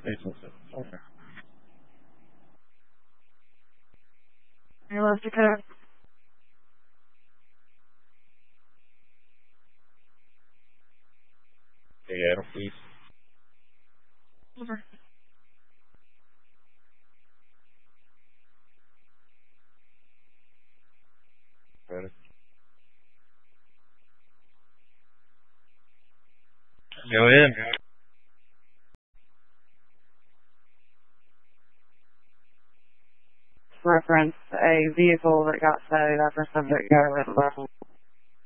Hello, Dakota. Yeah, please. Over. Go ahead. Reference a vehicle that got towed after subject got red level.